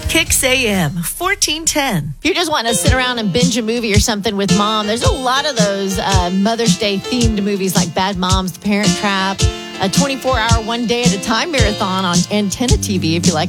Kicks AM, 1410. If you're just wanting to sit around and binge a movie or something with mom, there's a lot of those Mother's Day themed movies like Bad Moms, The Parent Trap, a 24-hour, one day at a time marathon on Antenna TV if you like